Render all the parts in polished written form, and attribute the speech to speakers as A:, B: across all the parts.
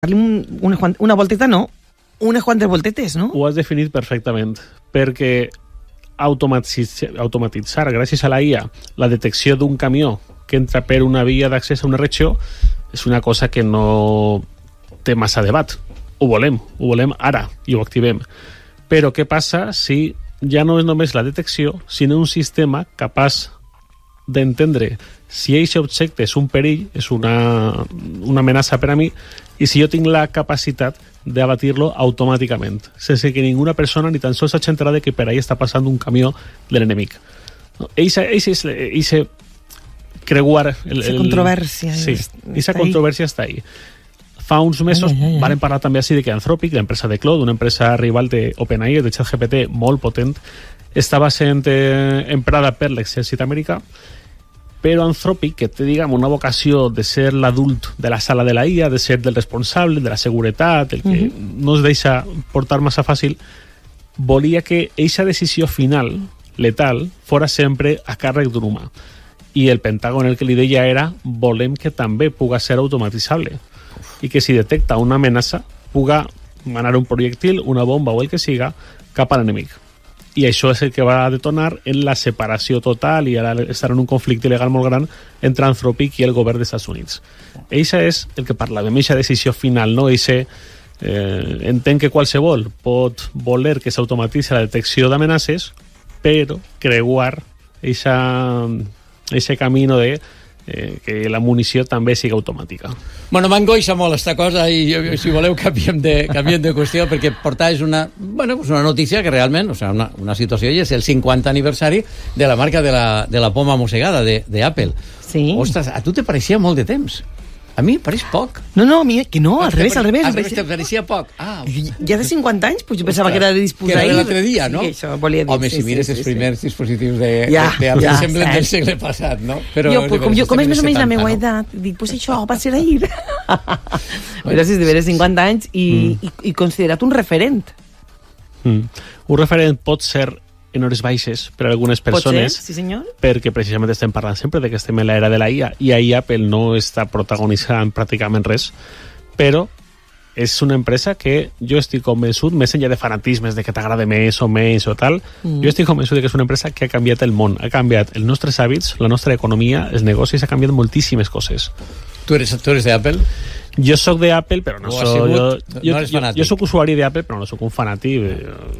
A: una volteta, no, unes quantes voltetes, no?
B: Ho has definit perfectament, perquè automatitzar gràcies a la IA la detecció d'un camió que entra per una via d'accés a una regió és una cosa que no té massa debat. Ho volem ara i ho activem. Però què passa si ja no és només la detecció, sinó un sistema capaç d'entendre si aquest objecte és un perill, és una amenaça per a mi, i si jo tinc la capacitat d'abatir-lo automàticament, sense que ninguna persona ni tan sols s'hagi enterat que per ahí està passant un camió de l'enemic. Eixe creuar...
A: Esa controvèrsia.
B: Sí, aquesta controvèrsia està ahí. Fa uns mesos varen parlar també així de que Anthropic, l'empresa de Claude, una empresa rival d'OpenAI, de ChatGPT, molt potent, estava sent emprada per l'exèrcit americà, però Anthropic, que té, diguem, una vocació de ser l'adult de la sala de la IA, de ser del responsable, de la seguretat, el que no es deixa portar massa fàcil, volia que eixa decisió final, letal, fora sempre a càrrec d'un humà. I el Pentàgon el que li deia era volem que també puga ser automatitzable i que si detecta una amenaça puga manar un projectil, una bomba o el que siga cap a l'enemic. I això és el que va detonar en la separació total i ara estar en un conflicte il·legal molt gran entre Anthropic i el govern dels Estats Units. Eixa és el que parlàvem, eixa decisió final, no? Entenc que qualsevol pot voler que s'automatitzi la detecció d'amenaces, però creuar eixe camino de que la munició també sigui automàtica.
C: Bueno, m'angoixa molt esta cosa i si voleu canviem de qüestió perquè portaves una notícia que realment, o sea, una situació, i és el 50 aniversari de la marca de la poma mossegada d'Apple.
A: Sí.
C: Ostres, a tu te pareixia molt de temps. A mi pareix poc.
A: No, a mi que no, al revés.
C: Al revés, te pareixia poc.
A: Ja de 50 anys, pues jo pensava que era de disposar.
C: Que era l'altre dia, no?
A: Sí, això volia dir.
C: Home, si mires els primers dispositius d'Apple semblen del segle passat, no?
A: Jo, com és més o menys la meva edat, dic, pues això va ser ahir. Però si és de veres 50 anys i considerat un referent.
B: Un referent pot ser en hores baixes per a algunes persones,
A: sí, senyor,
B: perquè precisament estem parlant sempre de que estem en l'era de la IA i ahir Apple no està protagonitzant pràcticament res, però és una empresa que jo estic convençut, més enllà de fanatismes de que t'agrada més o menys o tal, jo estic convençut de que és una empresa que ha canviat el món, ha canviat els nostres hàbits, la nostra economia, els negocis, ha canviat moltíssimes coses.
C: Tu eres d'Apple?
B: Jo soc d'Apple, però no soc... Jo soc usuari d'Apple, però no soc un fanàtic.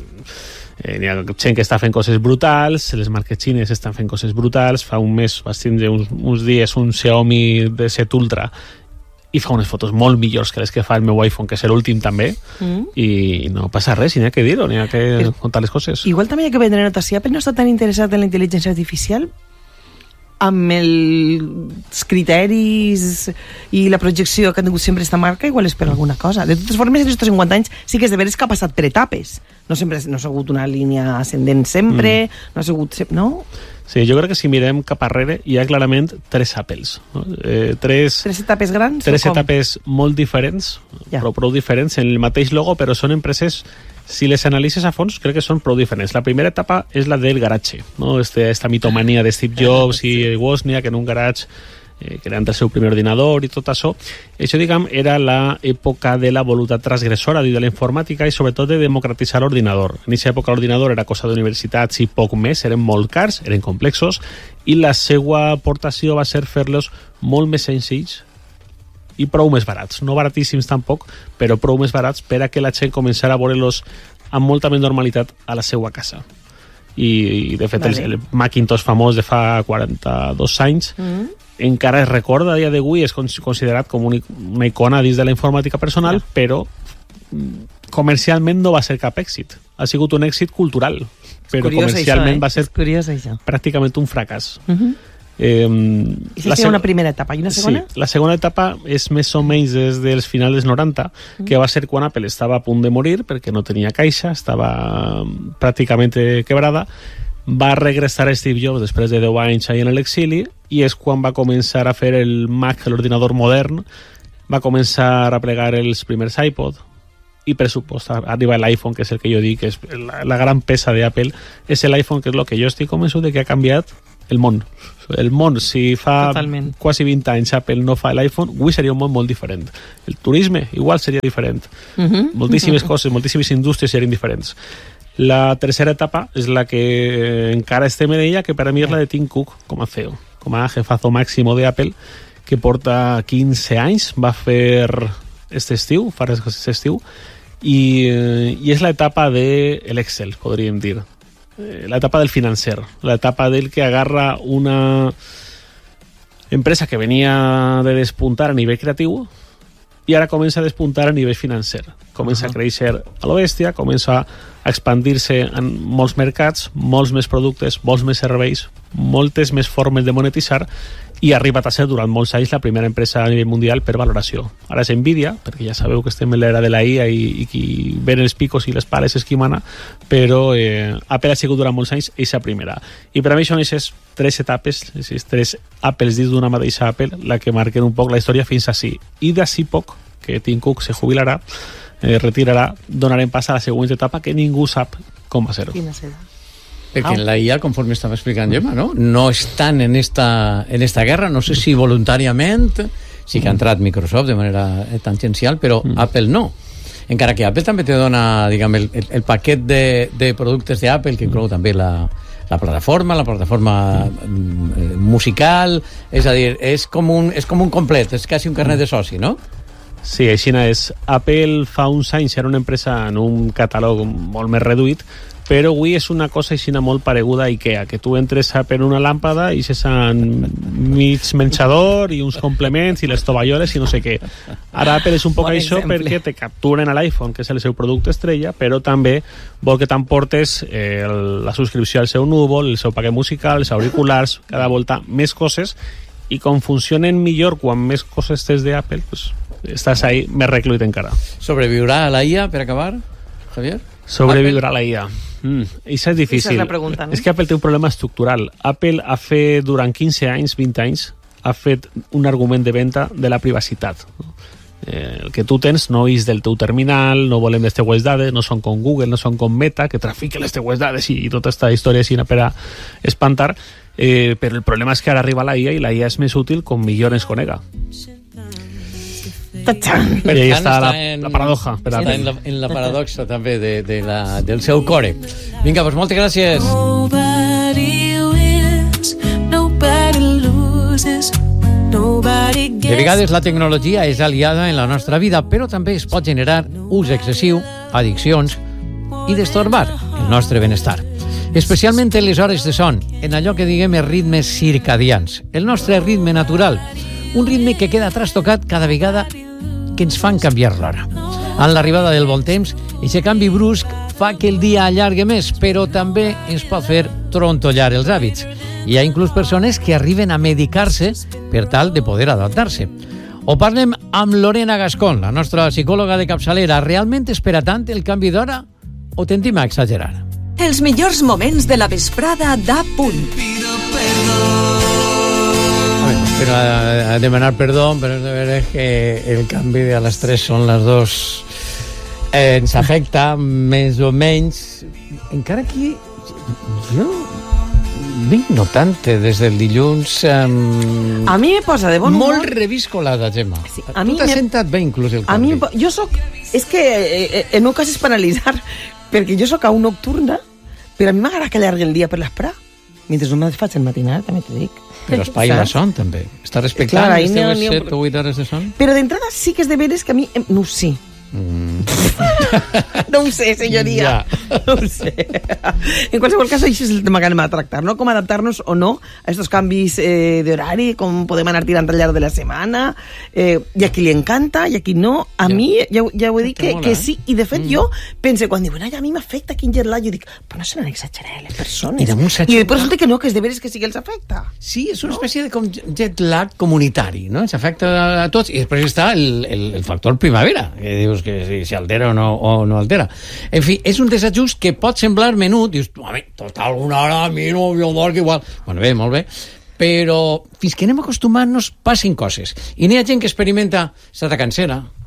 B: Hi ha gent que està fent coses brutals, les marques xines estan fent coses brutals. Fa un mes vas tindre uns dies un Xiaomi de 7 Ultra i fa unes fotos molt millors que les que fa el meu iPhone, que és l'últim també, i no passa res, n'hi ha que dir-ho, n'hi ha que contar les coses.
A: Igual també hi ha que prendre nota, si Apple no està tan interessat en la intel·ligència artificial, amb els criteris i la projecció que ha tingut sempre esta marca, igual és per alguna cosa. De totes formes, en aquests 50 anys sí que és de veres que ha passat per etapes. No ha sigut una línia ascendent sempre, no ha sigut... No?
B: Sí, jo crec que si mirem cap arrere hi ha clarament 3 Apples. No? Tres
A: etapes grans?
B: 3 etapes molt diferents, però prou diferents, en el mateix logo, però són empreses... Si les analitzes a fons, crec que són prou diferents. La primera etapa és la del garatge, no? Esta mitomania de Steve Jobs i Wozniak en un garatge creant el seu primer ordinador i tot això. Això, diguem, era l'època de la voluntat transgressora de la informàtica i sobretot de democratitzar l'ordinador. En aquesta època l'ordinador era cosa d'universitats i poc més, eren molt cars, eren complexos, i la seva aportació va ser fer-los molt més senzills i prou més barats, no baratíssims tampoc, però prou més barats per a que la gent començara a veure-los amb molta més normalitat a la seva casa. I de fet el Macintosh famós de fa 42 anys encara es recorda a dia d'avui, és considerat com una icona dins de la informàtica personal, però comercialment no va ser cap èxit. Ha sigut un èxit cultural, però comercialment va ser pràcticament un fracàs.
A: I seria una primera etapa. I una segona?
B: Sí, la segona etapa és més o menys des dels finals dels 90, que va ser quan Apple estava a punt de morir, perquè no tenia caixa, estava pràcticament quebrada. Va regressar a Steve Jobs després de 10 anys ahí en l'exili, i és quan va començar a fer el Mac, l'ordinador modern, va començar a plegar els primers iPod, i per supost arriba l'iPhone, que és el que jo dic, que és la gran peça d'Apple, és l'iPhone, que és el que jo estic convençut de que ha canviat el món. El món, si fa
A: Totalment.
B: quasi 20 anys Apple no fa l'iPhone, avui seria un món molt diferent. El turisme igual seria diferent. Moltíssimes coses, moltíssimes indústries serien diferents. La tercera etapa és la que encara estem en ella, que per a mi és la de Tim Cook com a CEO, com a jefazo màximo de Apple, que porta 15 anys, va fer este estiu, i és l'etapa de l'Excel, podríem dir. L'etapa del financer, l'etapa del que agarra una empresa que venia de despuntar a nivell creatiu i ara comença a despuntar a nivell financer. Comença a créixer a lo bèstia, comença a expandir-se en molts mercats, molts més productes, molts més serveis, moltes més formes de monetitzar, i ha arribat a ser durant molts anys la primera empresa a nivell mundial per valoració. Ara és Nvidia, perquè ja sabeu que estem en l'era de la IA i qui ven els picos i les pales és qui mana, però Apple ha sigut durant molts anys aquesta primera. I per a mi són aquestes tres etapes, aquestes tres Apples dins d'una mateixa Apple, la que marquen un poc la història fins així. I d'ací poc, que Tim Cook se jubilarà, retirarà, donarem pas a la següent etapa que ningú sap com va ser.
A: Quina serà?
C: Perquè en la IA, conforme estava explicant Gemma, no estan en esta guerra, no sé si voluntàriament, sí que ha entrat Microsoft de manera tangencial, però Apple no. Encara que Apple també te dona, diguem, el paquet de productes d'Apple, que inclou també la plataforma musical, és a dir, és com un complet, és quasi un carnet de soci, no?
B: Sí, així és. Apple fa uns anys era una empresa en un catàleg molt més reduït, però avui és una cosa així molt pareguda a IKEA, que tu entres per una làmpada i se sent mig menjador i uns complements i les tovalloles i no sé què. Ara Apple és un poc això perquè te capturen a l'iPhone, que és el seu producte estrella, però també vol que t'emportes la subscripció al seu núvol, el seu paquet musical, els auriculars, cada volta més coses, i com funcionen millor quan més coses tens d'Apple, pues, estàs ahí més recluït encara.
C: Sobreviurà a la IA, per acabar, Javier?
B: Sobreviurà a la IA. Això és difícil.
A: Esa és la pregunta, no?
B: És que Apple té un problema estructural. Apple ha fet durant 15 anys, 20 anys, ha fet un argument de venda de la privacitat. El que tu tens no és del teu terminal, no volem les teues dades, no són com Google, no són com Meta, que trafiquen les teues dades i tota aquesta història així per a espantar, però el problema és que ara arriba la IA i la IA és més útil com millor ens conega. I ahí està la paradoja.
C: Està en la paradoxa també del seu core. Vinga, doncs moltes gràcies. De vegades la tecnologia és aliada en la nostra vida, però també es pot generar ús excessiu, addiccions i destorbar el nostre benestar. Especialment en les hores de son, en allò que diguem els ritmes circadians, el nostre ritme natural, un ritme que queda trastocat cada vegada que ens fan canviar l'hora. Amb l'arribada del bon temps, aquest canvi brusc fa que el dia allargue més, però també ens pot fer trontollar els hàbits. Hi ha inclús persones que arriben a medicar-se per tal de poder adaptar-se. Ho parlem amb Lorena Gascón, la nostra psicòloga de capçalera. Realment espera tant el canvi d'hora o tendim a exagerar?
D: Els millors moments de la vesprada d'Apunt.
C: Pero a demanar perdón, pero de verdad es que el canvi de a les 3 són les 2 ens afecta més o menys, encara que jo vinc notant des del dilluns
A: a mi me posa de bon humor
C: molt reviscolada, Gemma.
A: Sí,
C: tu t'has sentat bé inclús el canvi.
A: Jo soc, és que el meu cas és penalitzar, perquè jo soc un nocturna, però a mi m'agrada que allargui el dia per l'esperar, mentre no me faig el matinal, també t'ho dic.
C: Però espai la son, també. Està respectant les teves 7 o 8 hores de son?
A: Però d'entrada sí que és de veres que a mi... No ho sé. No ho sé, senyoria. Ja. No ho sé. En qualsevol cas, això és el tema que anem a tractar, no? Com adaptar-nos o no a estos canvis d'horari, com podem anar tirant al llarg de la setmana, i a qui li encanta, i a qui no. A mi, ja ho he dit, que sí. I de fet, jo pense, quan diuen, a mi m'afecta quin jet lag, jo dic, però no se n'han exagerat les persones. I després resulta que no, que és de veres que sí que els afecta.
C: Sí, és una espècie de jet lag comunitari, no? Ens afecta a tots. I després està el factor primavera, que dius que si altera o no altera. En fi, és un desajust que pot semblar menut, dius, total, una hora a mi no m'ho dorc igual. Bueno, bé, molt bé, però fins que anem acostumant-nos passen coses. I n'hi ha gent que experimenta certa cansera,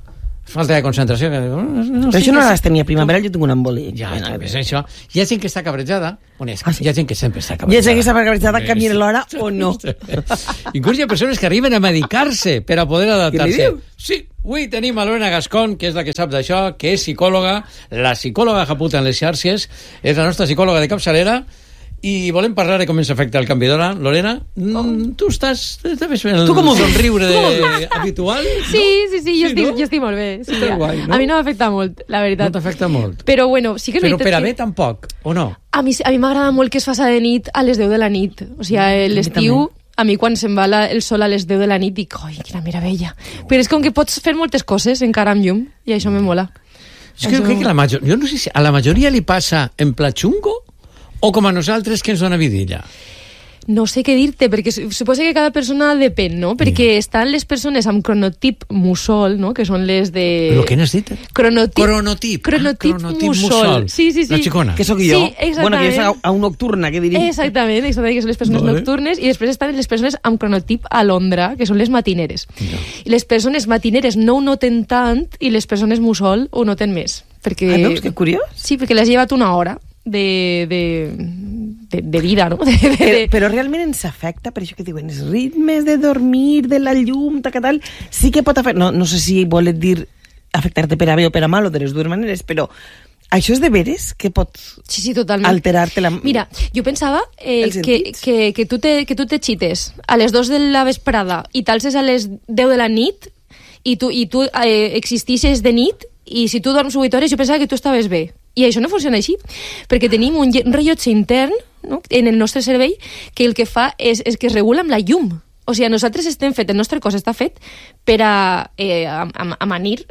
C: falta de concentració.
A: Però això no les tenia a primavera, jo tinc un emboli.
C: Ja, és això. Hi ha gent que està cabrejada, hi ha gent que sempre està cabrejada.
A: Hi ha gent que està cabrejada, canvia l'hora o no.
C: Inclús hi ha persones que arriben a medicar-se per a poder adaptar-se. Sí, avui tenim a Lorena Gascón, que és la que sap d'això, que és psicòloga, la psicòloga japuta en les xarxes, és la nostra psicòloga de capçalera, i volem parlar de com ens afecta el canvi d'hora. Lorena, tu estàs fent el somriure habitual?
E: Sí, jo estic molt bé. Sí, guai, no? A mi no m'afecta molt, la veritat.
C: No t'afecta molt?
E: Però bueno, sí que és veritat.
C: Però per a bé tampoc, o no?
E: A mi m'agrada molt que es faça de nit a les 10 de la nit. O sigui, l'estiu, a mi quan se'n va el sol a les 10 de la nit dic, oi, quina meravella. Però és com que pots fer moltes coses encara amb llum, i això me mola.
C: Jo crec que jo no sé si a la majoria li passa en pla xungo o com a nosaltres, que ens dona vidilla?
E: No sé què dir-te, perquè suposo que cada persona depèn, no? Perquè estan les persones amb cronotip mussol, no? Que són les de...
C: Però què n'has dit?
E: Cronotip mussol. Sí.
C: La xicona.
A: Que sóc jo?
E: Sí, exactament.
A: Bueno, que és a un nocturna, què diria?
E: Exactament, que són les persones nocturnes, i després estan les persones amb cronotip alondra, que són les matineres. No. I les persones matineres no ho noten tant, i les persones mussol ho noten més. Perquè...
A: Ah, veus? Que curiós.
E: Sí, perquè l'has llevat una hora de vida, no?
A: Però realment ens afecta, per això que diuen, els ritmes de dormir, de la llum, tal, sí que pot afectar, no sé si volen dir afectar-te per a bé o per a mal, o de les dues maneres, però això és de veres que pot alterar-te la...
E: Mira, jo pensava que tu te xites a les 2 de la vesprada i t'alces a les 10 de la nit i tu existixes de nit, i si tu dorms 8 hores jo pensava que tu estaves bé. I això no funciona així, perquè tenim un rellotge intern, no?, en el nostre cervell, que el que fa és que es regula amb la llum. O sigui, nosaltres estem fet, el nostre cos està fet per a amanir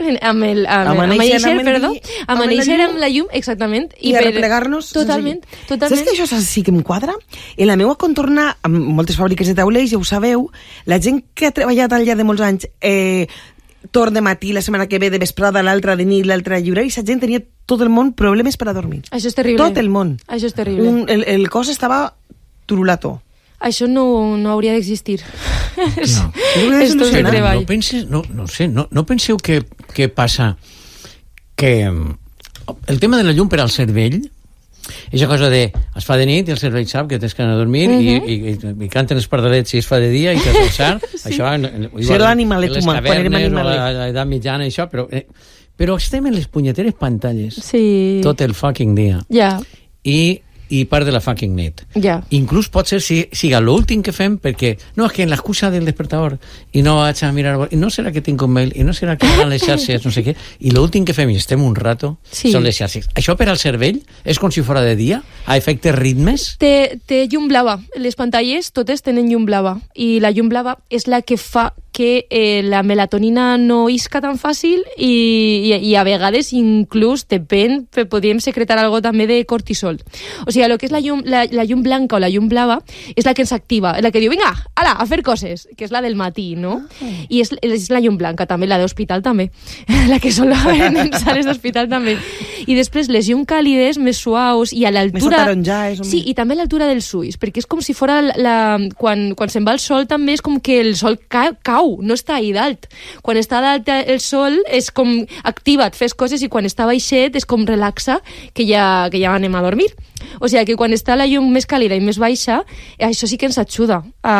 E: amb la llum, exactament.
A: I a replegar-nos.
E: Totalment.
A: Saps que això sí que em quadra? En la meva contorna, amb moltes fàbriques de taulells, ja ho sabeu, la gent que ha treballat al llarg de molts anys... torn de matí, la setmana que ve de vesprada, l'altra de nit, l'altra de lliure, i la gent tenia tot el món problemes per a dormir.
E: Això és terrible.
A: Tot el món.
E: Això és terrible.
A: El cos estava turulato.
E: Això no hauria d'existir.
C: No.
E: És tot el treball.
C: No penseu que passa que el tema de la llum per al cervell, aquesta cosa de es fa de nit i el cervell sap que tens que anar a dormir i canten els pardalets si es fa de dia i que és alçar. Això,
A: ser l'animalet humà, quan érem animalets.
C: A l'edat mitjana, això, però estem en les punyeteres pantalles tot el fucking dia.
E: Ja.
C: I part de la fucking nit.
E: Ja.
C: Inclús pot ser siga l'últim que fem, perquè no, és que en l'excusa del despertador i no vaig a mirar, i no serà que tinc un mail, i no serà que van les xarxes, no sé què, i l'últim que fem, i estem un rato, són les xarxes. Això per al cervell és com si fora de dia, a efectes ritmes?
E: Té llum blava. Les pantalles totes tenen llum blava, i la llum blava és la que fa que la melatonina no isca tan fàcil i a vegades inclús podríem secretar algo també de cortisol. O sigui, el que és la llum blanca o la llum blava és la que ens activa, la que diu, vinga, ala, a fer coses, que és la del matí, no? I és la llum blanca també, la d'hospital també, la que sol haver en sales d'hospital també. I després les llum càlides, més suaus, i a l'altura... Sí, i també a l'altura dels ulls, perquè és com si fora quan se'n va el sol també és com que el sol cau, no està ahí dalt. Quan està dalt el sol és com activa't, fes coses, i quan està baixet és com relaxa, que ja anem a dormir. O sigui que quan està la llum més càlida i més baixa, això sí que ens ajuda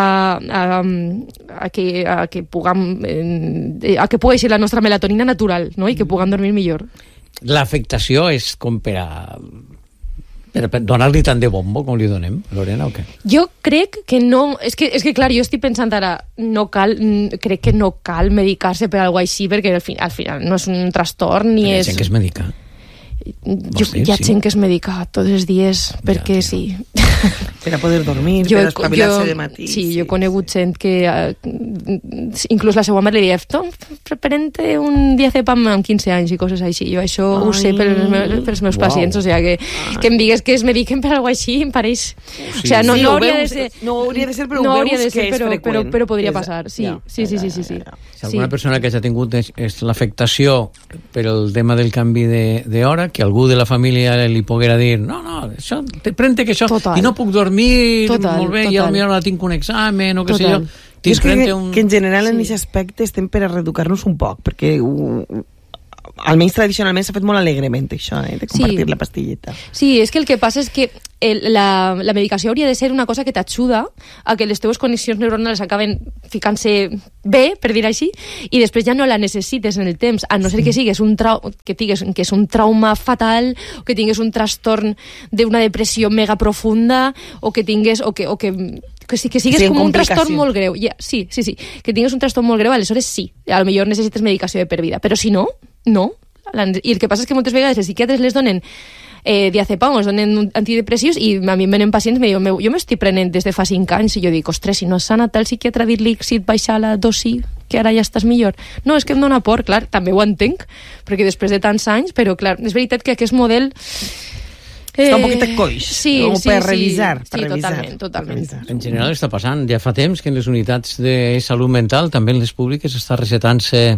E: a que pugui ser la nostra melatonina natural, no? I que puguem dormir millor.
C: L'afectació és com per donar-li tant de bombo com li donem, Lorena, o què?
E: Jo crec que no... És que clar, jo estic pensant ara, crec que no cal medicar-se per alguna cosa així, perquè al final no és un trastorn ni és...
C: Hi ha gent que es medica.
E: Hi ha gent que es medica tots els dies perquè sí.
A: Per a poder dormir, per a espavilar-se de matí.
E: Sí, jo he conegut gent que inclús la seva mare li diu preparen-te un diazepam amb 15 anys i coses així. Jo això ho sé pels meus pacients, o sigui que em digues que es mediquen per alguna cosa així em pareix... O sigui, no hauria de ser...
A: No hauria de ser, però ho veus que és freqüent.
E: Però podria passar, sí. Sí.
C: Si alguna persona que ja ha tingut és l'afectació per el tema del canvi d'hora, que algú de la família li poguera dir no, això, prende que això... I no puc dormir molt bé, i potser ara tinc un examen o què sé jo.
A: Jo crec que en general en aquest aspecte estem per a reeducar-nos un poc, perquè almenys tradicionalment s'ha fet molt alegrement això, de compartir la pastilleta.
E: Sí, és que el que passa és que la medicació hauria de ser una cosa que t'ajuda a que les teves connexions neuronals acaben ficant-se bé, per dir així, i després ja no la necessites en el temps, a no ser que sigues que és un trauma fatal, o que tingues un trastorn d'una depressió mega profunda, o que tingues que sigues com un trastorn molt greu. Sí, que tingues un trastorn molt greu, aleshores sí, a lo millor necessites medicació de per vida, però si no, no. I el que passa és que moltes vegades els psiquiatres les donen diazepam, els donen antidepressius, i a mi em venen pacients i em diuen, jo m'estic prenent des de fa 5 anys, i jo dic, ostres, si no has anat al psiquiatre a dir-li si et baixa la dosi, que ara ja estàs millor. No, és que em dóna por, clar, també ho entenc, perquè després de tants anys, però clar, és veritat que aquest model
A: està un poquet coix, per revisar.
E: Sí, totalment.
C: En general està passant, ja fa temps que en les unitats de salut mental, també en les públiques, està recetant-se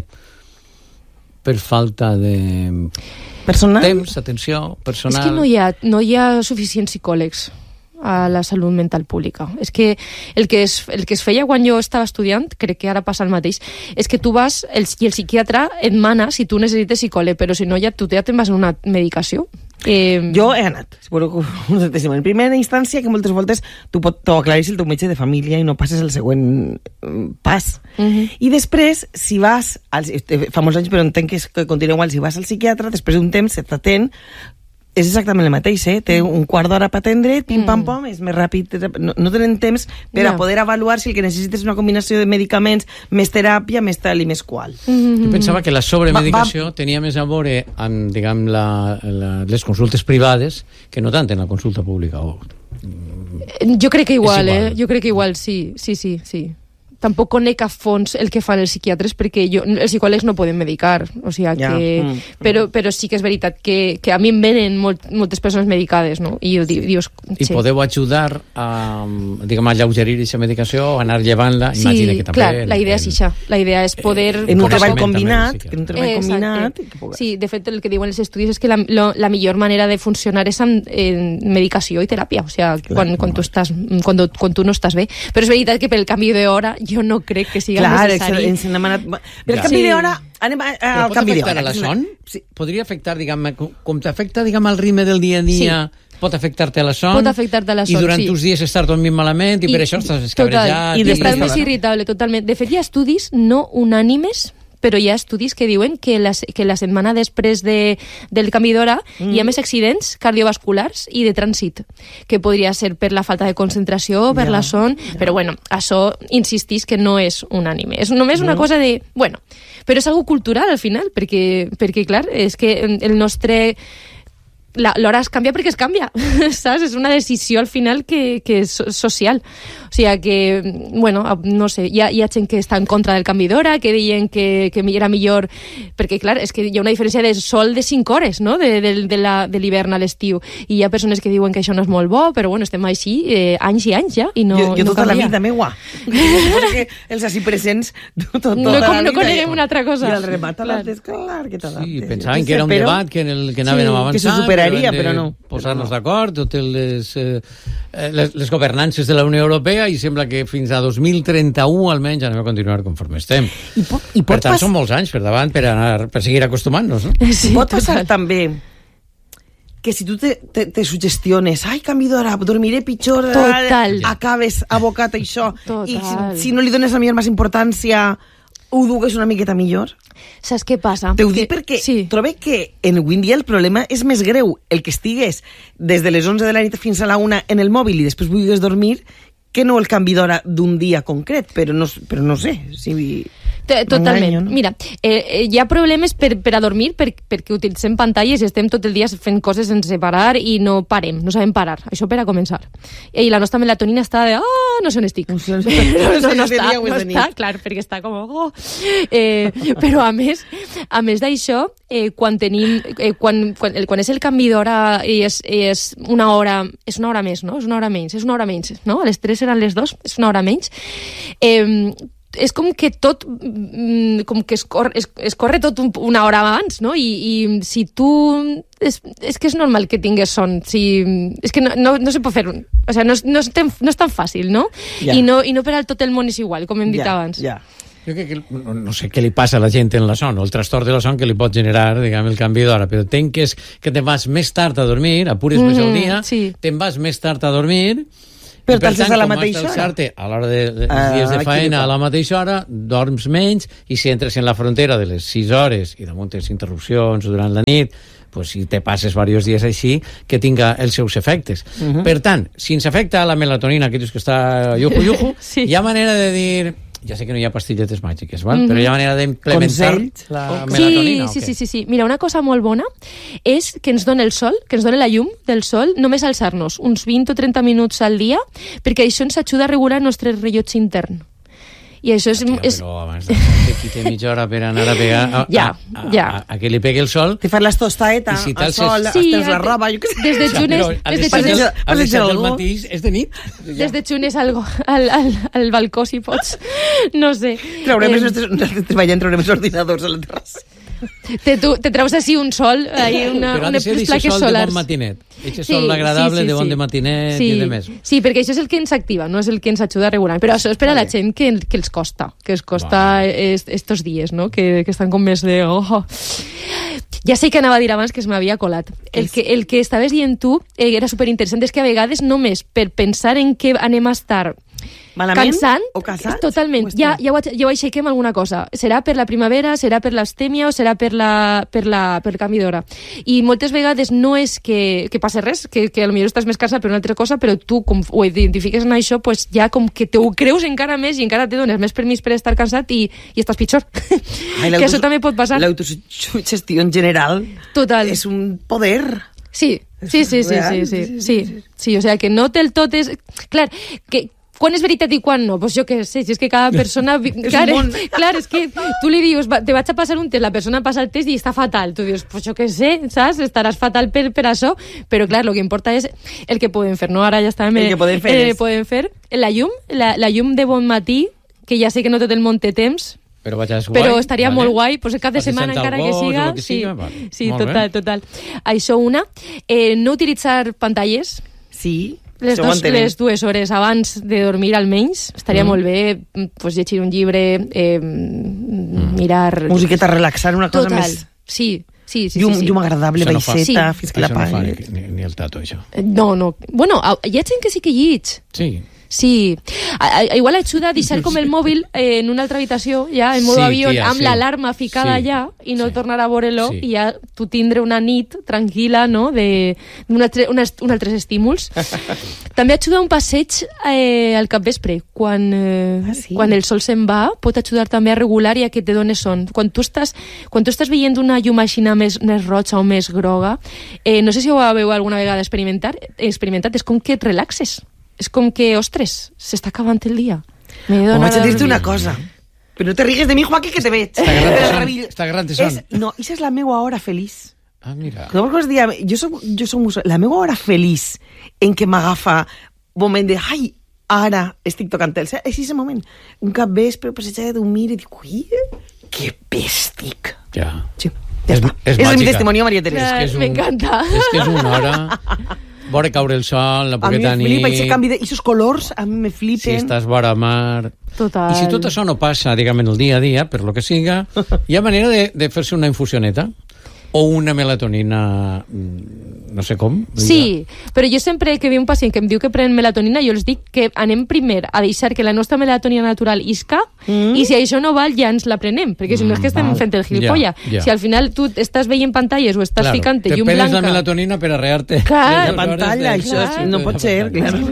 C: per falta de
A: personal?
C: Temps, atenció, personal.
E: És que no hi ha suficients psicòlegs a la salut mental pública. És que el que es feia quan jo estava estudiant, crec que ara passa el mateix, és que tu vas, i el psiquiatre et mana si tu necessites psicòleg, però si no, tu ja te'n vas a una medicació.
A: Jo he anat, en primera instància, que moltes voltes tu t'ho aclaris el teu metge de família i no passes el següent pas. I després, si vas, fa molts anys, però entenc que continua igual, si vas al psiquiatre, després d'un temps t'atén, és exactament el mateix, té un quart d'hora per atendre, pim-pam-pom, és més ràpid, no tenen temps per a poder avaluar si el que necessites és una combinació de medicaments, més teràpia, més tal i més qual.
C: Jo pensava que la sobremedicació tenia més a veure amb, diguem, les consultes privades que no tant en la consulta pública.
E: Jo crec que igual, jo crec que igual, sí. Tampoc conec a fons el que fan els psiquiatres, perquè els psicòlegs no poden medicar, o sigui que... Però sí que és veritat que a mi em venen moltes persones medicades, no? I dius...
C: I podeu ajudar a, diguem, a alleugerir aquesta medicació, a anar llevant-la, imagina que també...
E: Sí, clar, la idea és això. La idea és poder...
A: En un treball combinat.
E: Sí, de fet, el que diuen els estudis és que la millor manera de funcionar és amb medicació i teràpia, o sigui, quan tu no estàs bé. Però és veritat que per el canvi d'hora jo no crec que sigui necessari.
A: Per el canvi d'hora, anem al canvi d'hora.
C: Pot afectar a la son? Podria afectar, diguem, com t'afecta, diguem, al ritme del dia a dia, pot afectar-te a la son?
E: Pot afectar-te a la son,
C: i durant uns dies estar dormint malament, i per això estàs escabrejat.
E: I estàs més irritable, totalment. De fet, hi ha estudis no unànimes, però hi ha estudis que diuen que la setmana després del canvi d'hora hi ha més accidents cardiovasculars i de trànsit, que podria ser per la falta de concentració, per la son, però bueno, això insistís que no és unànime. És només una cosa de... Bueno, però és algo cultural al final, perquè clar, és que el nostre... L'hora es canvia perquè es canvia, saps? És una decisió al final que és social. O sigui que, bueno, no sé, hi ha gent que està en contra del canvi d'hora, que deien que era millor, perquè clar, és que hi ha una diferència de sol de 5 hores, no?, de l'hivern a l'estiu, i hi ha persones que diuen que això no és molt bo, però bueno, estem així anys i anys ja, i no
A: jo tota
E: canvia.
A: La vida meua. Que els així presents tota la vida.
E: No coneguem una altra cosa.
A: I el remat a l'altre, clar, que t'adaptes.
C: Sí, pensaven que era un debat que anaven avançant,
A: que se superaria, però no.
C: Posar-nos d'acord, totes les governances de la Unió Europea, i sembla que fins a 2031 almenys anem a continuar conforme estem. Per tant, són molts anys per davant per seguir acostumant-nos, no?
A: Sí, pot passar també que si tu te sugestiones, ai, canvi d'hora, dormiré pitjor, acabes abocat a això, i si no li dones la millor més importància, ho dugues una miqueta millor.
E: Saps què passa?
A: T'ho dic perquè trobo que avui en dia el problema és més greu el que estigues des de les 11 de la nit fins a la 1 en el mòbil i després vulguis dormir que no el canvi d'hora d'un dia concret, però no sé si...
E: Totalment. No? Mira, hi ha problemes per a dormir perquè utilitzem pantalles i estem tot el dia fent coses sense parar i no parem, no sabem parar. Això per a començar. I la nostra melatonina està de... no sé on estic. No està, clar, perquè està com... Però a més d'això, quan és el canvi d'hora és una hora més, no? És una hora menys, no? A les 3 seran les 2, és una hora menys. És com que tot com que es corre tot una hora abans, no? I si tu... És que és normal que tingues son. És que no se pot fer... O sigui, no és tan fàcil, no? I no per al tot el món és igual, com hem dit abans.
C: Jo crec que no sé què li passa a la gent en la son, o el trastorn de la son que li pot generar, diguem, el canvi d'hora, però entenc que és que te'n vas més tard a dormir, apures més el dia, te'n vas més tard a dormir,
A: però per tant, a la mateixa hora.
C: A l'hora dels dies de faena a la mateixa hora, dorms menys, i si entres en la frontera de les 6 hores i damunt tens interrupcions durant la nit, pues, si te passes diversos dies així, que tinga els seus efectes. Per tant, si ens afecta la melatonina, que dius que està yuju, hi ha manera de dir... Ja sé que no hi ha pastilletes màgiques, però hi ha manera d'implementar la melatonina.
E: Sí. Mira, una cosa molt bona és que ens dona el sol, que ens dona la llum del sol, només alçar-nos uns 20 o 30 minuts al dia, perquè això ens ajuda a regular el nostre rellotge intern. I això és...
C: Però abans de quite mitja hora per anar a pegar a que li pegui el sol...
A: Te fas les tostaetes al sol, tens la roba...
E: Des de xunes...
C: A les 7 del matí és de nit.
E: Des de xunes al balcó, si pots. No sé.
A: Treballant, traurem els ordinadors a la terrassa.
E: Te treus així un sol,
C: però ha de ser d'aquest sol de bon matinet. Aquest sol agradable de bon de matinet i de més.
E: Sí, perquè això és el que ens activa, no és el que ens ajuda a regular. Però això és per a la gent que els costa, estos dies, no? Que estan com més de... Ja sé que anava a dir abans que es m'havia colat. El que estaves dient tu era superinteressant, és que a vegades només per pensar en què anem a estar
A: malament
E: cansant,
A: o cansats?
E: Totalment. Ja ho aixequem alguna cosa. Serà per la primavera, serà per l'astèmia o serà per el canvi d'hora. I moltes vegades no és que passi res, que potser estàs més cansat per una altra cosa, però tu, com ho identifiques en això, pues ja com que te ho creus encara més i encara te dones més permís per estar cansat i estàs pitjor. Que això també pot passar.
A: L'autosugestió en general és un poder.
E: Sí, o sea, que no del tot és... Clar, que quan és veritat i quan no? Pues jo què sé, si és que cada persona... Clar, és que tu li dius, te vaig a passar un test, la persona passa el test i està fatal. Tu dius, pues jo què sé, saps? Estaràs fatal per això, però clar, el que importa és el que podem fer, no? Ara ja està...
A: El que podem fer
E: la llum de bon matí, que ja sé que no tot el món té temps,
C: però
E: estaria molt guai, pues, cap de setmana encara que siga. Sí, total. Això no utilitzar pantalles.
A: Sí,
E: les 2 hores abans de dormir almenys. Estaria molt bé, pues, llegir un llibre, mirar...
A: Musiqueta relaxant, una cosa més...
E: Sí.
A: Llum agradable, baixeta, fins que la pagui.
C: Això no fa ni el tato, això.
E: No. Bueno, hi ha gent que sí que lleig. Sí, igual ajuda a deixar com el mòbil en una altra habitació, ja, en modo avió, amb l'alarma ficada allà i no tornar a veure-lo i ja tu tindre una nit tranquil·la, no?, d'uns altres estímuls. També ajuda un passeig al capvespre. Quan el sol se'n va, pot ajudar també a regular i a que te dones son. Quan tu estàs veient una llum així més roja o més groga, no sé si ho haveu alguna vegada experimentat, és com que et relaxes. És com que, ostres, s'està acabant el dia.
A: Vaig a dir-te una cosa. Però no te rigues de mi, Joaquí, que te veig.
C: Està agarrant de son.
A: No, això és la meva hora feliç.
C: Mira.
A: Jo soc la meva hora feliç en què m'agafa moment de, ara estic tocant el cel. És aquest moment. Un capvespre, passejada d'un mir i dic, ui, que pèstic.
C: Ja.
A: Sí, ja està. És el mi testimoni, Maria Teresa.
E: M'encanta.
C: És que és una hora... Vora caure el sol, la poqueta nit...
A: A mi me flipa, i aquests colors a mi me flipen.
C: Si estàs vora mar...
E: Total.
C: I si tot això no passa, diguem, en el dia a dia, per lo que siga, hi ha manera de fer-se una infusioneta o una melatonina, no sé com.
E: Sí, però jo sempre que ve un pacient que em diu que pren melatonina, jo els dic que anem primer a deixar que la nostra melatonina natural isca i si això no val ja ens la prenem, perquè si no és que estem fent el gilipolla. Si al final tu estàs veient pantalles o estàs ficant-te llum blanca...
C: Te penes la melatonina per arrear-te.
A: La pantalla, això no pot ser.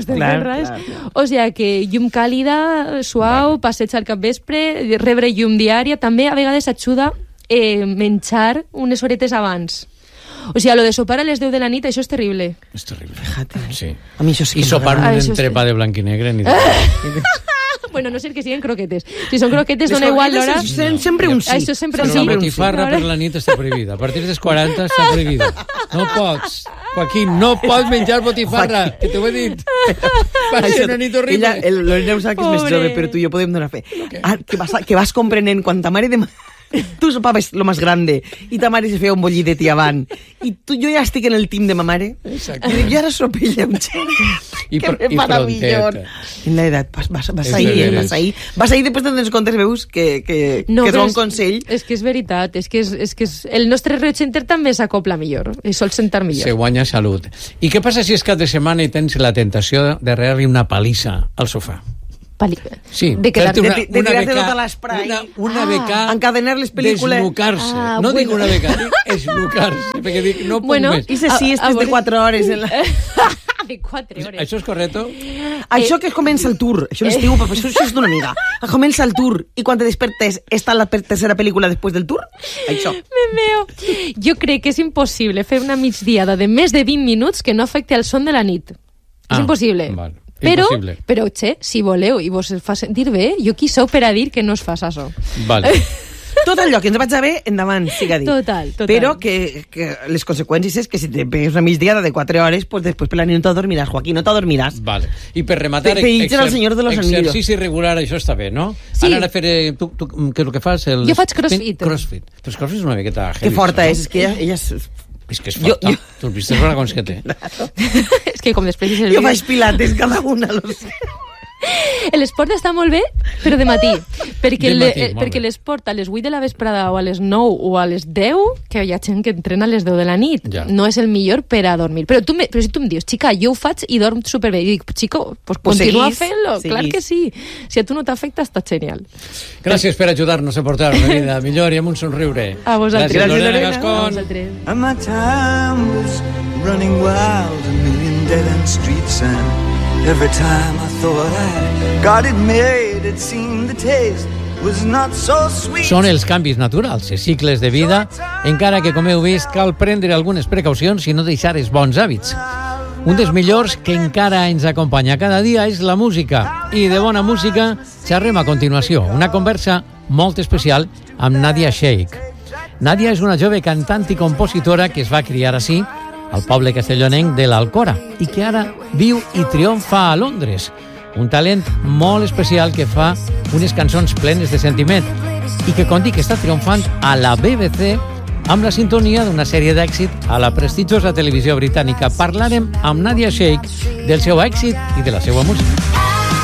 E: O sigui que llum càlida, suau, passeig al capvespre, rebre llum diària, també a vegades ajuda menjar unes horetes abans. O sigui, lo de sopar a les 10 de la nit, això és terrible.
C: És terrible.
A: Fíjate.
C: Sí.
A: A mi això sí que
C: I sopar un entrepà de blanc i negre ni de...
E: Bueno, no sé que siguin croquetes. Si són croquetes, dona igual l'hora.
A: Sempre un sí.
E: Això sempre
C: sí. La botifarra per la nit està prohibida. A partir dels 40 està prohibida. No pots. Joaquín, no pots menjar botifarra, que t'ho he dit. Va ser una nit horrible.
A: L'Orina ho sap que és més jove, però tu i jo podem donar fe. Que vas comprenent quanta mare de... tu sopaves lo más grande i ta mare se feia un bollidet i avant i jo ja estic en el team de ma mare
C: Exacte.
A: i dic, jo ara sopé lleuger
C: I
A: que me para millor en l'edat vas ahir després te'n comptes veus que
E: No,
A: és
E: però
A: bon consell.
E: És que és veritat, és que el nostre rellotge intern també s'acopla millor i sol sentar millor.
C: Se guanya salut. I què passa si és cap de setmana i tens la tentació de rear-li una palissa al sofà? Sí,
E: de
C: fer-te
A: de tirar-te tota l'esprai.
C: una beca
A: encadenar les pel·lícules.
C: desnucar-se. No dic una beca, dic esnucar-se, perquè dic, no puc més.
A: I se siestes de 4 hores.
E: De 4 hores.
C: Això és correcte?
A: Això que comença el tour, això l'estiu, però això és d'una amiga. Comença el tour i quan te despertes està la tercera pel·lícula després del tour? Això.
E: Me meo. Jo crec que és impossible fer una migdiada de més de 20 minuts que no afecti el son de la nit. És impossible.
C: Vale.
E: Però, si voleu i vos fa sentir bé, jo qui sou per a dir que no es fas això.
C: Vale.
A: Tot allò que ens vaig a bé, endavant, siga dit.
E: Total.
A: Però que les conseqüències és que si te pegues una migdiada de 4 hores, pues després per la nit no te dormiràs, Joaquín, no te dormiràs.
C: Vale. I per rematar...
A: El Senyor de los Anillos.
C: Exercici regular, això està bé, no?
E: Sí.
C: Ara fer... Tu què és el que fas?
E: Jo faig crossfit.
C: Crossfit. Però crossfit és una miqueta heavy.
A: Que forta
C: no?
A: és que ella
C: És que és forta. Tu has vist els barragons que té?
E: És que com després
A: jo faig pilates cada una, lo sé.
E: L'esport està molt bé, però de matí. Perquè
C: Molt bé.
E: l'esport a les 8 de la vesprada o a les 9 o a les 10, que hi ha gent que entrena a les 10 de la nit,
C: Ja.
E: no és el millor per a dormir. Però si tu em dius, xica, jo ho faig i dorm superbé, i dic, xico, pues continua fent-lo, clar que sí. Si a tu no t'afecta, està genial.
C: Gràcies per ajudar-nos a portar una vida millor i amb un somriure.
E: A vosaltres.
C: Gràcies, Lorena
A: Lorena.
C: Gascon.
E: A vosaltres.
F: And my time was running wild, a million dead-end streets, and every time I thought I got it made, it seemed the taste was not so sweet.
C: Són els canvis naturals, els cicles de vida, encara que, com heu vist, cal prendre algunes precaucions i no deixar els bons hàbits. Un dels millors que encara ens acompanya cada dia és la música. I de bona música xerrem a continuació. Una conversa molt especial amb Nadia Sheikh. Nadia és una jove cantant i compositora que es va criar així, al poble castellonenc de l'Alcora, i que ara viu i triomfa a Londres. Un talent molt especial que fa unes cançons plenes de sentiment i que, com dic, està triomfant a la BBC amb la sintonia d'una sèrie d'èxit a la prestigiosa televisió britànica. Parlarem amb Nadia Sheikh del seu èxit i de la seva música.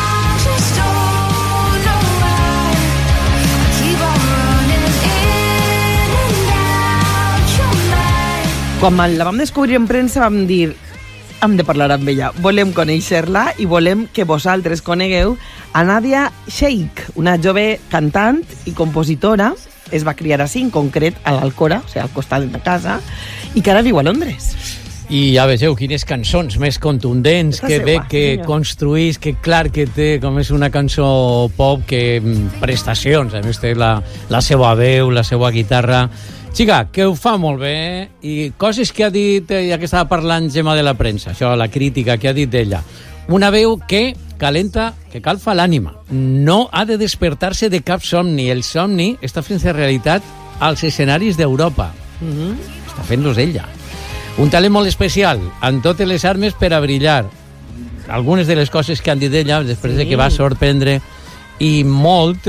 A: Quan la vam descobrir en premsa vam dir hem de parlar amb ella, volem conèixer-la i volem que vosaltres conegueu a Nadia Sheikh, una jove cantant i compositora, es va criar així, en concret a l'Alcora, o sigui, al costat de casa, i que ara viu a Londres.
C: I ja vegeu quines cançons més contundents, que bé que construís, que clar que té, com és una cançó pop, que prestacions, a més té la seva veu, la seva guitarra. Xica, que ho fa molt bé, i coses que ha dit, ja que estava parlant Gemma de la premsa, això, la crítica que ha dit d'ella. Una veu que calenta, que calfa l'ànima. No ha de despertar-se de cap somni. El somni està fent-se realitat als escenaris d'Europa. Està fent-los ella. Un talent molt especial, amb totes les armes per a brillar. Algunes de les coses que han dit d'ella, després de que va sorprendre, i molt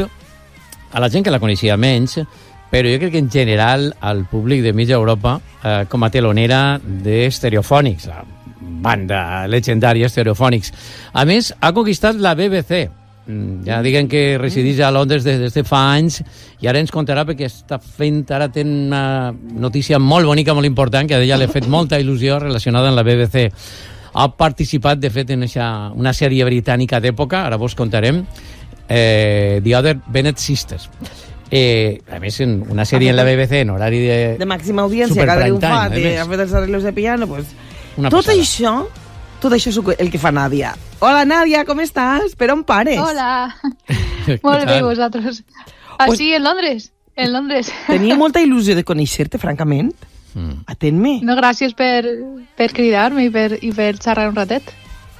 C: a la gent que la coneixia menys, però jo crec que en general al públic de mitja Europa, com a telonera d'Estereofònics, la banda legendària Stereophonics. A més, ha conquistat la BBC. Ja diguen que resideix a Londres des de fa anys i ara ens contarà perquè està fent, ara té una notícia molt bonica, molt important, que a ella li ha fet molta il·lusió relacionada amb la BBC. Ha participat, de fet, en una sèrie britànica d'època, ara vos contarem, The Other Bennett Sisters. A més, en una sèrie en la BBC en horari
A: de màxima audiència, que ha triomfat i ha fet els arreglos de piano, pues, tot això és el que fa Nadia. Hola, Nadia, com estàs? Per on pares?
G: Hola. Molt bé, vosaltres. Així, en Londres. En Londres.
A: Tenia molta il·lusió de conèixer-te, francament. Atén-me.
G: No, gràcies per cridar-me i per xerrar un ratet.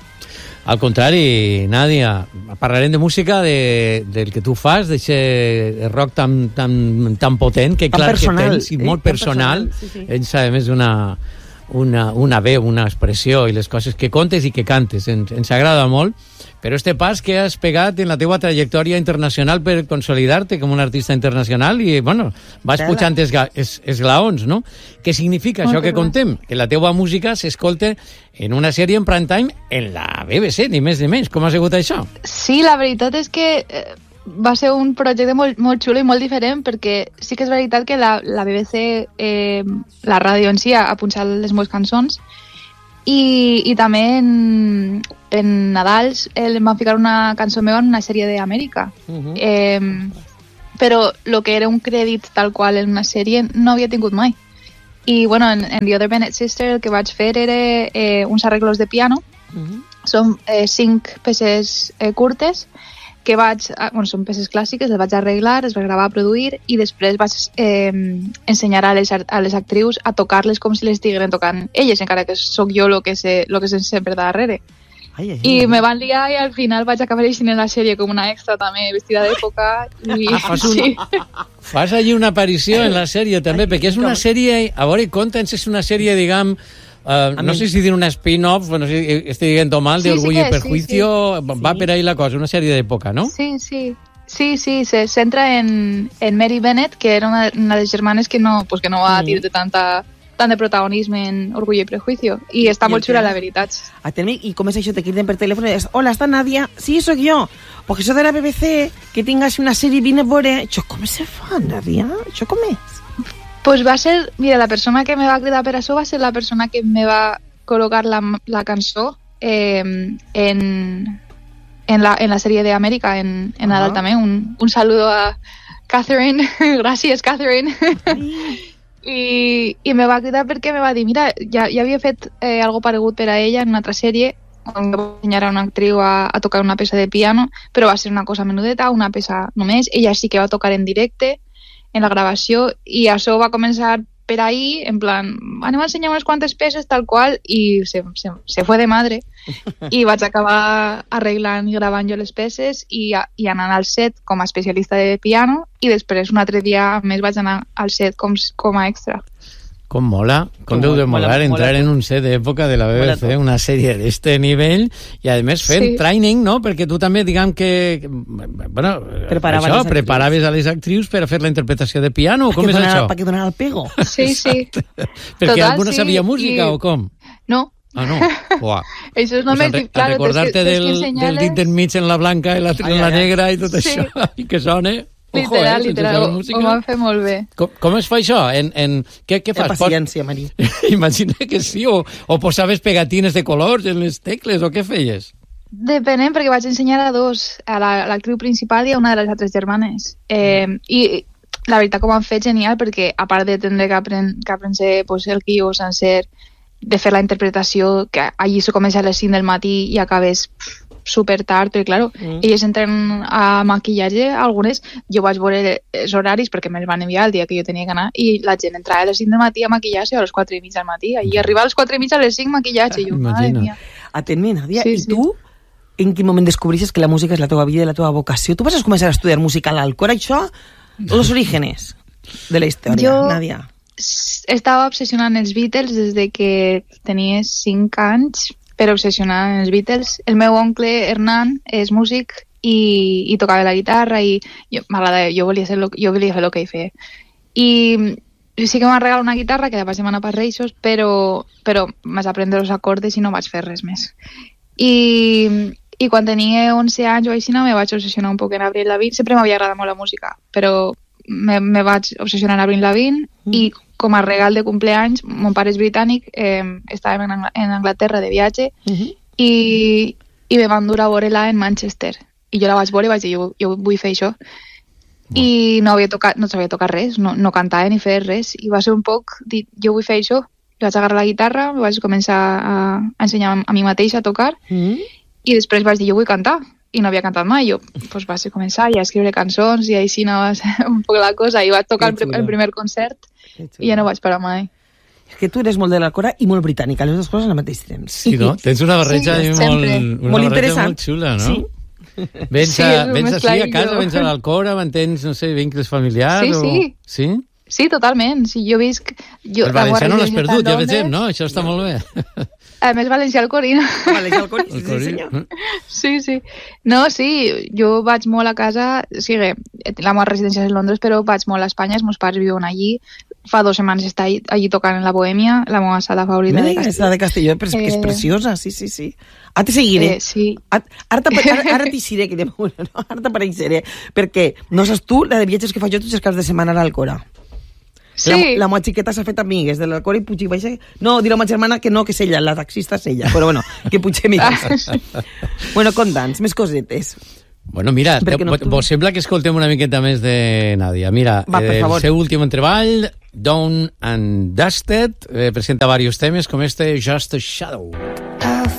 C: Al contrari, Nadia, parlarem de música del que tu fas, d'aquest rock tan potent, que clar que tens, i molt personal. Sí. Ets, a més, una veu, una expressió i les coses que contes i que cantes. Ens agrada molt, però este pas que has pegat en la teua trajectòria internacional per consolidar-te com un artista internacional i, bueno, vas pujant esglaons, no? Què significa això que contem? Que la teua música s'escolta en una sèrie en prime time en la BBC, ni més ni menys. Com ha sigut això?
G: Sí, la veritat és que va ser un projecte molt xulo i molt diferent, perquè sí que és veritat que la BBC, la ràdio en si, ha punxat les meves cançons, i també en Nadals em van ficar una cançó meva en una sèrie d'Amèrica. Però el que era un crèdit tal qual en una sèrie no havia tingut mai. I bueno, en The Other Bennett Sister el que vaig fer era uns arreglos de piano. Són 5 peces curtes que són peces clàssiques, les vaig arreglar, les vaig gravar, produir, i després vaig ensenyar a les actrius a tocar-les com si les estigueren tocant elles, encara que sóc jo el que sé sempre darrere. I me van liar i al final vaig acabar eixint en la sèrie com una extra també, vestida d'època.
C: Fas allí una aparició en la sèrie també, perquè és una sèrie, a veure, conta'ns, és una sèrie, diguem, no sé si dir una spin-off, no sé si estic dient mal, d'Orgullo y Prejuicio, va per ahí la cosa, una sèrie d'època, no?
G: Sí, se centra en Mary Bennett, que era una de les germanes que no va tindre tant de protagonisme en Orgullo y Prejuicio, i està molt xula, la veritat.
A: I com és això? Te criden per telèfon i dius, hola, està Nadia? Sí, sóc jo. Perquè això de la BBC, que tingues una sèrie, vine a veure. Això com se fa, Nadia? Això com és?
G: Pues va ser, mira, la persona que me va cridar per això va ser la persona que me va col·locar la cançó en la sèrie d'Amèrica, en Nadal també. Un saludo a Catherine. Gràcies, Catherine. I me va cridar perquè me va dir, mira, ja havia fet algo paregut per a ella en una altra sèrie, on va ensenyar a una actriu a tocar una peça de piano, però va ser una cosa menudeta, una peça només. Ella sí que va tocar en directe, en la gravació, i això va començar per ahí, en plan, anem a ensenyar unes quantes peces tal qual, i se fue de madre, i vaig acabar arreglant i gravant jo les peces i anant al set com a especialista de piano, i després un altre dia més vaig anar al set com a extra.
C: Com mola, com deu de molar entrar en un set d'època de la BBC, una sèrie d'este nivell, i a més fent training, no? Perquè tu també, diguem que, bueno, preparaves a les actrius per a fer la interpretació de piano, o com és això?
A: Perquè donar el pego.
G: Sí.
C: Perquè alguna sabia música, o com?
G: No.
C: Ah, no? Uah.
G: Això és només...
C: A recordar-te del dit enmig en la blanca i en la negra i tot això, i que sona...
G: Literal, ho van fer molt bé.
C: Com es fa això? Què fas?
A: Paciència, Marí.
C: Imagina que sí, o posaves pegatines de colors en les tecles, o què feies?
G: Depenent, perquè vaig ensenyar a dos, a l'actriu principal i a una de les altres germanes. I la veritat que ho han fet genial, perquè a part de tindre que aprendre el guió sencer, de fer la interpretació, que allí se comença a les 5 del matí i acabes super tard, perquè claro, elles entren a maquillatge, algunes, jo vaig veure els horaris perquè me'ls van enviar el dia que jo tenia que anar, i la gent entrava a les 5 del matí a maquillar-se a les 4:30 del matí, i arriba a les 4:30 a les 5 maquillatge, i jo, madre mia.
A: Atén-me, Nadia, i tu en quin moment descobreixes que la música és la teva vida i la teva vocació? Tu vas començar a estudiar música a l'Alcora, això? Los orígenes de la història, Nadia.
G: Estava obsessionant els Beatles des de que tenia 5 anys, per obsessionar en els Beatles. El meu oncle, Hernán, és músic i tocava la guitarra i jo volia fer el que ell feia. I sí que m'ha regalat una guitarra que vaig demanar per Reis, però vaig aprendre els acordes i no vaig fer res més. I quan tenia 11 anys o així, me vaig obsessionar un poc en Avril Lavigne. Sempre m'havia agradat molt la música, però me vaig obsessionar en Avril Lavigne i com a regal de cumpleaños, mon pare és britànic, estàvem en Anglaterra de viatge i me van dur a veure-la en Manchester. I jo la vaig veure i vaig dir, jo vull fer això. I no sabia tocar res, no cantava ni fer res. I va ser un poc dir, jo vull fer això. I vaig agarrar la guitarra, vaig començar a ensenyar a mi mateixa a tocar i després vaig dir, jo vull cantar. I no havia cantat mai, jo vaig començar a escriure cançons i així no va ser un poc la cosa, i vaig tocar el primer concert i ja no vaig parar mai.
A: És que tu eres molt de l'Alcora i molt britànica, les dues coses al mateix temps.
C: Sí, no? Tens una barreja molt interessant, molt xula, no?
A: Sí.
C: Vens així a casa, vens a l'Alcora, mantens, no sé, vincles familiars?
G: Sí.
C: Sí?
G: Sí, totalment. Sí, jo visc...
C: El valencià no l'has perdut, ja vegem, no? Això està molt bé.
G: A més, valencià al Cori, no?
A: Valencià al Cori, sí, senyor.
G: Sí. No, sí, jo vaig molt a casa, sigui, la meva residència és a Londres, però vaig molt a Espanya, els meus pares viuen allí. Fa 2 setmanes està allí tocant en la Bohèmia, la meva sala favorita de Castelló.
A: La de Castelló, però és que és preciosa, sí. Ara te seguiré.
G: Sí.
A: Ara t'hi seré, que ara t'apareixeré, perquè no saps tu la de viatges que faig jo tots els caps de setmana a l'Alcora.
G: Sí.
A: La meva xiqueta s'ha fet amigues de l'Alcora i puig i baixa... No, dir a la meva germana que no, que és ella, la taxista és ella, però bueno, que puig amigues. Bueno, conta'ns, més cosetes.
C: Bueno, mira, vos sembla que escoltem una miqueta més de Nàdia. Mira, el seu últim treball, Down and Dusted, presenta varios temes com este Just a Shadow.